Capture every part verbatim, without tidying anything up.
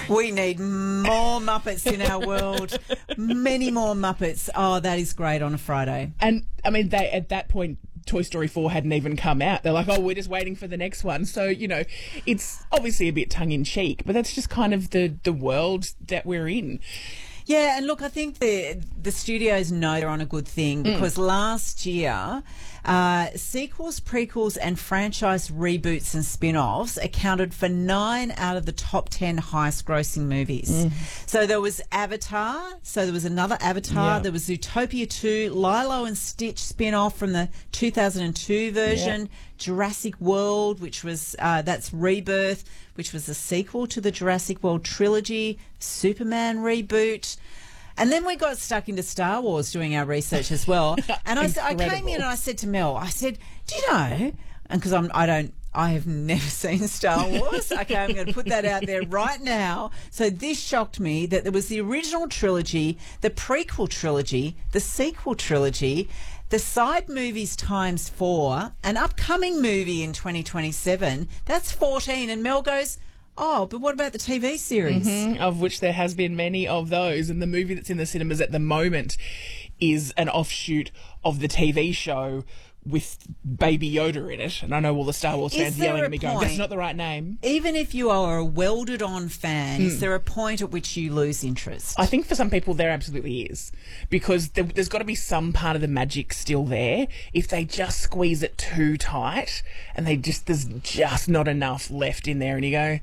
We need more Muppets in our world. Many more Muppets. Oh, that is great on a Friday. And, I mean, they at that point, Toy Story four hadn't even come out. They're like, oh, we're just waiting for the next one. So, you know, it's obviously a bit tongue-in-cheek, but that's just kind of the, the world that we're in. Yeah, and look, I think the the studios know they're on a good thing because mm. last year, uh, sequels, prequels and franchise reboots and spin-offs accounted for nine out of the top ten highest-grossing movies. Mm. So there was Avatar, so there was another Avatar, yeah. there was Zootopia two, Lilo and Stitch spin-off from the two thousand two version, yeah. Jurassic World, which was, uh, that's Rebirth, which was a sequel to the Jurassic World trilogy, Superman reboot. And then we got stuck into Star Wars doing our research as well. And I, I came in and I said to Mel, I said, do you know, and because I'm, I don't, I have never seen Star Wars. Okay, I'm going to put that out there right now. So this shocked me that there was the original trilogy, the prequel trilogy, the sequel trilogy, the side movies times four, an upcoming movie in twenty twenty-seven, that's fourteen. And Mel goes, oh, but what about the T V series? Mm-hmm, of which there has been many of those. And the movie that's in the cinemas at the moment is an offshoot of the T V show with Baby Yoda in it. And I know all the Star Wars is fans yelling at me point, going, that's not the right name. Even if you are a welded-on fan, mm. is there a point at which you lose interest? I think for some people there absolutely is. Because there, there's got to be some part of the magic still there. If they just squeeze it too tight and they just there's just not enough left in there and you go...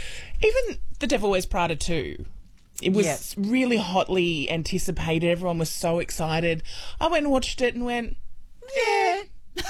Even The Devil Wears Prada two... It was yep. really hotly anticipated. Everyone was so excited. I went and watched it and went... Yeah,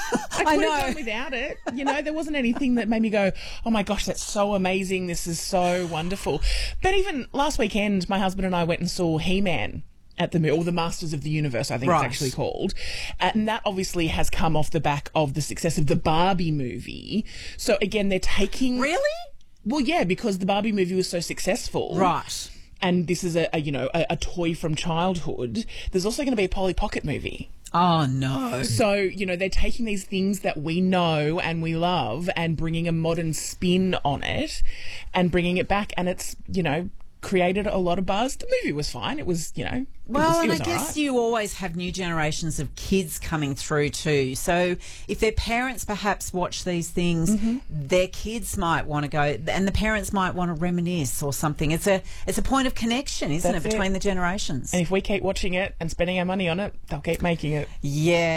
I could have done without it. You know, there wasn't anything that made me go, oh my gosh, that's so amazing. This is so wonderful. But even last weekend, my husband and I went and saw He-Man at the, or the Masters of the Universe, I think right. it's actually called. And that obviously has come off the back of the success of the Barbie movie. So again, they're taking... Really? Well, yeah, because the Barbie movie was so successful. Right. And this is a, a you know, a, a toy from childhood. There's also going to be a Polly Pocket movie. Oh, no. So, you know, they're taking these things that we know and we love and bringing a modern spin on it and bringing it back. And it's, you know, created a lot of buzz. The movie was fine. It was, you know... Well, was, and was I guess right. you always have new generations of kids coming through too. So if their parents perhaps watch these things, mm-hmm. their kids might want to go, and the parents might want to reminisce or something. It's a it's a point of connection, isn't That's it, between it. the generations? And if we keep watching it and spending our money on it, they'll keep making it. Yeah.